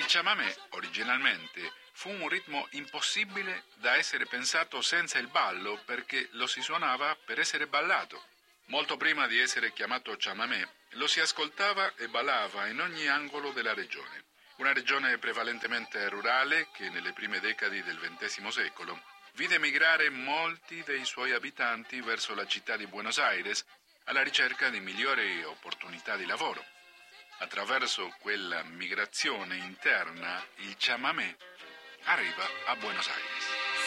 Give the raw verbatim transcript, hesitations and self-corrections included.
chamamé, originalmente, fu un ritmo impossibile da essere pensato senza il ballo perché lo si suonava per essere ballato. Molto prima di essere chiamato chamamé, lo si ascoltava e ballava in ogni angolo della regione. Una regione prevalentemente rurale che nelle prime decadi del ventesimo secolo vide emigrare molti dei suoi abitanti verso la città di Buenos Aires alla ricerca di migliori opportunità di lavoro. Attraverso quella migrazione interna, il chamamé arriva a Buenos Aires.